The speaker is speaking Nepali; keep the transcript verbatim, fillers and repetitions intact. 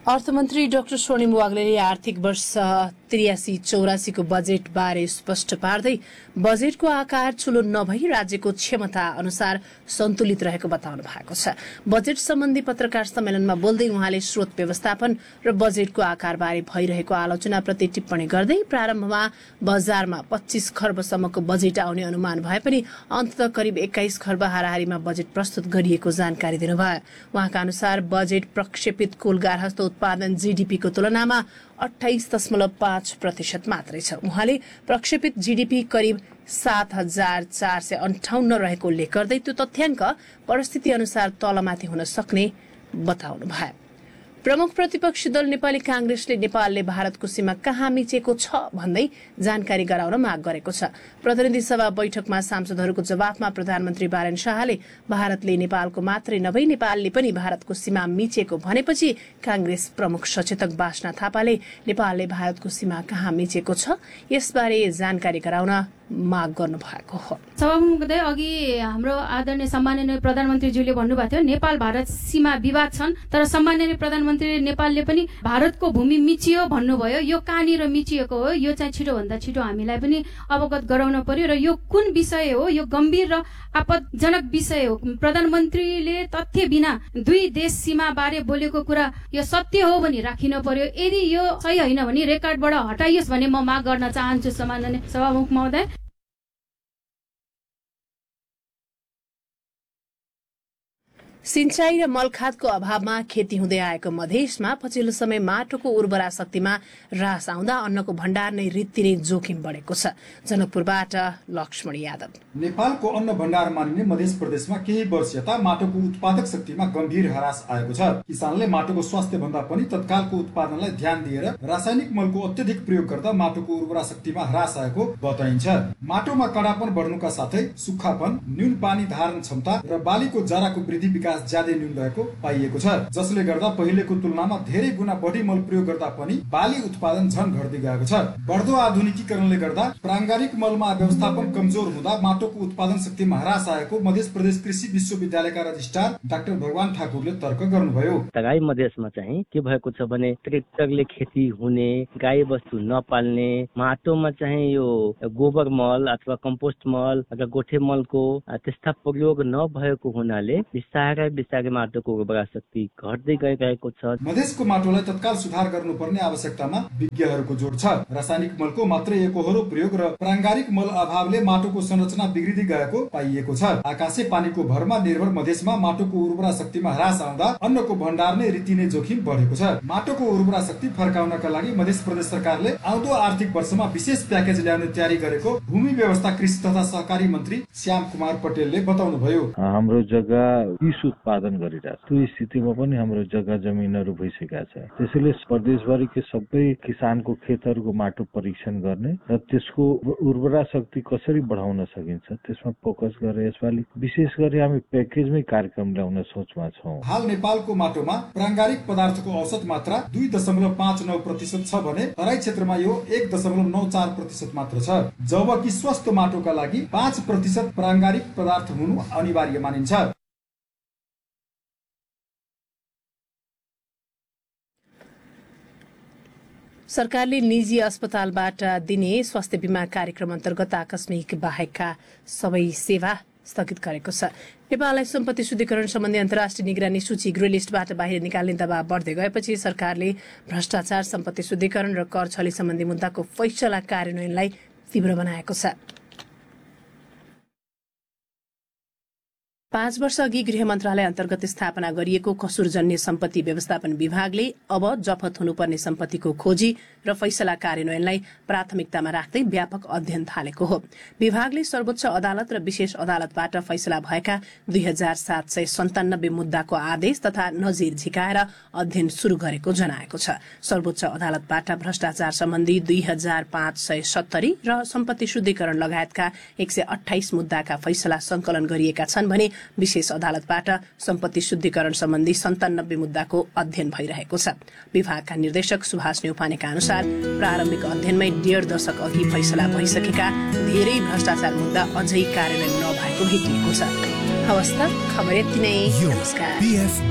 अर्थमन्त्री डाक्टर स्वर्णिम वाग्लेले आर्थिक वर्ष त्रियासी चौरासीको बजेट बारे स्पष्ट पार्दै बजेटको आकार ठूलो नभई राज्यको क्षमता अनुसार सन्तुलित रहेको बताउनु भएको छ। बजेट सम्बन्धी पत्रकार सम्मेलनमा बोल्दै उहाँले स्रोत व्यवस्थापन र बजेटको आकारबारे भइरहेको आलोचनाप्रति टिप्पणी गर्दै प्रारम्भमा बजारमा पच्चीस खर्बसम्मको बजेट आउने अनुमान भए पनि अन्ततः करिब एक्काइस खर्ब हाराहारीमा बजेट प्रस्तुत गरिएको जानकारी दिनुभयो। उहाँका अनुसार बजेट प्रक्षेपित कुल गार्हस्थ उत्पादन जीडीपी को तुलनामा अठाइस दशमलव पाँच प्रतिशत मात्रै छ। उहाँले प्रक्षेपित जीडीपी करिब सात हजार चार सय अन्ठाउन्न रहेको उल्लेख गर्दै त्यो तथ्याङ्क परिस्थिति अनुसार तलमाथि हुन सक्ने बताउनु भयो। प्रमुख प्रतिपक्षी दल नेपाली कांग्रेसले नेपालले भारतको सीमा कहाँ मिचेको छ भन्दै जानकारी गराउन माग गरेको छ। प्रतिनिधि सभा बैठकमा सांसदहरूको जवाफमा प्रधानमन्त्री बारेन शाहले भारतले नेपालको मात्रै नभई नेपालले पनि भारतको सीमा मिचेको भनेपछि कांग्रेस प्रमुख सचेतक बासना थापाले नेपालले भारतको सीमा कहाँ मिचेको छ यसबारे जानकारी गराउन माग गर्नु भएको हो। सभामुख महोदय, अघि हाम्रो आदरणीय सम्माननीय प्रधानमन्त्रीज्यूले भन्नुभएको थियो नेपाल भारत सीमा विवाद छन्, तर सम्माननीय प्रधानमन्त्री नेपालले पनि भारतको भूमि मिचियो भन्नुभयो। यो कहाँनिर मिचिएको हो यो चाहिँ छिटो भन्दा छिटो हामीलाई पनि अवगत गराउन पर्यो र यो कुन विषय हो, यो गम्भीर र आपदजनक विषय हो। प्रधानमन्त्रीले तथ्य बिना दुई देश सीमा बारे बोलेको कुरा यो सत्य हो भनी राखिन पर्यो। यदि यो सही होइन भने रेकर्डबाट हटाइयोस् भन्ने म माग गर्न चाहन्छु सम्माननीय सभामुख महोदय। सिंचाई र मलखादको अभावमा खेती हुँदै आएको मधेसमा पछिल्लो समय माटोको उर्वरा शक्तिमा ह्रास आउँदा अन्नको भण्डार नै रित्तिने जोखिम बढेको छ। जनकपुरबाट लक्ष्मण यादव। नेपालको अन्न भण्डार मानिने मध्य प्रदेशमा केही वर्ष यता माटोको उत्पादक शक्तिमा गम्भीर ह्रास आएको छ। किसानले माटोको स्वास्थ्य भन्दा पनि तत्कालको उत्पादनलाई ध्यान दिएर रासायनिक मलको अत्यधिक प्रयोग गर्दा माटोको उर्वरा शक्तिमा ह्रास आएको बताइन्छ। माटोमा कडापन बढ्नुका साथै सुक्खापन, न्यून पानी धारण क्षमता र बालीको जराको वृद्धि विकास ज्यादै न्यून रहेको पाइएको छ, जसले गर्दा पहिलेको तुलनामा धेरै गुणा बढी मल प्रयोग गर्दा पनि बाली उत्पादन झन घट्दै गएको छ। बढ्दो आधुनिकीकरणले गर्दा प्राङ्गारिक मलमा व्यवस्थापन कमजोर हुँदा माटोको उत्पादन शक्तिमा ह्रास आएको मध्य प्रदेश कृषि विश्वविद्यालयका रजिस्ट्रार डाक्टर भगवान ठाकुरले तर्क गर्नुभयो। तराई मधेसमा चाहिँ के भएको छ भने ट्रेक्टरले खेती हुने, गाई बस्तु नपाल्ने, माटोमा चाहिँ यो गोबर मल अथवा कम्पोस्ट मल अथवा गोठे मलको त्यस्ता प्रयोग नभएको हुनाले बिस्तारै बिस्तारै माटोको उर्वरा शक्ति घट्दै गइरहेको छ। मधेसको माटोलाई तत्काल सुधार गर्नुपर्ने आवश्यकतामा विज्ञहरूको जोड छ। रासायनिक मलको मात्रै एकहोरो प्रयोग र प्राङ्गारिक मल अभावले माटोको संरचना बिग्रिँदै गएको पाइएको छ। आकाशे पानीको भरमा निर्भर मधेसमा माटोको उर्वरा शक्तिमा ह्रास आउँदा अन्नको भण्डार नै रित्तिने जोखिम बढेको छ। माटोको उर्वरा शक्ति फर्काउनका लागि मध्य प्रदेश सरकारले आउँदो आर्थिक वर्षमा विशेष प्याकेज ल्याउने तयारी गरेको भूमि व्यवस्था कृषि तथा सहकारी मन्त्री श्याम कुमार पटेलले बताउनुभयो। हाम्रो जग्गा उत्पादन गरिरहेछ, त्यो स्थितिमा पनि हाम्रो जग्गा जमिनहरू भइसकेका छ। त्यसैले प्रदेशभरिकै सबै किसानको खेतहरूको माटो परीक्षण गर्ने र त्यसको उर्वरा शक्ति कसरी बढाउन सकिन्छ त्यसमा फोकस गरेर यसपालि विशेष गरी हामी प्याकेजमै कार्यक्रम ल्याउन सोचमा छौँ। हाल नेपालको माटोमा प्राङ्गारिक पदार्थको औसत मात्रा दुई दशमलव पाँच नौ प्रतिशत छ भने तराई क्षेत्रमा यो एक दशमलव नौ चार प्रतिशत मात्र छ, जबकि स्वस्थ माटोका लागि पाँच प्रतिशत प्राङ्गारिक पदार्थ हुनु अनिवार्य मानिन्छ। सरकारले निजी अस्पतालबाट दिने स्वास्थ्य बीमा कार्यक्रम अन्तर्गत आकस्मिक बाहेकका सबै सेवा स्थगित गरेको छ। नेपाललाई सम्पत्ति शुद्धिकरण सम्बन्धी अन्तर्राष्ट्रिय निगरानी सूची ग्रे लिस्टबाट बाहिर निकाल्ने दबाव बढ्दै गएपछि सरकारले भ्रष्टाचार, सम्पत्ति शुद्धिकरण र कर छली सम्बन्धी मुद्दाको फैसला कार्यान्वयनलाई तीव्र बनाएको छ। पाँच वर्ष अघि गृह मन्त्रालय अन्तर्गत स्थापना गरिएको कसुरजन्य सम्पत्ति व्यवस्थापन विभागले अब जफत हुनुपर्ने सम्पत्तिको खोजी र फैसला कार्यान्वयनलाई प्राथमिकतामा राख्दै व्यापक अध्ययन थालेको हो। विभागले सर्वोच्च अदालत र विशेष अदालतबाट फैसला भएका दुई हजार सात सय सन्तानब्बे मुद्दाको आदेश तथा नजिर झिकाएर अध्ययन शुरू गरेको जनाएको छ। सर्वोच्च अदालतबाट भ्रष्टाचार सम्बन्धी दुई हजार पाँच सय सत्तरी र सम्पत्ति शुद्धिकरण लगायतका एक सय अठाइस मुद्दाका फैसला संकलन गरिएका छन् भने विशेष अदालतबाट सम्पत्ति शुद्धिकरण सम्बन्धी सन्तानब्बे मुद्दाको अध्ययन भइरहेको छ। विभागका निर्देशक सुभाष न्यौपानेका अनुसार प्रारम्भिक अध्ययनमै डेढ दशक अघि फैसला भइसकेका धेरै भ्रष्टाचार मुद्दा अझै कार्यान्वयन नभएको भेटिएको छ। हवस् त, खबर यति नै। नमस्कार।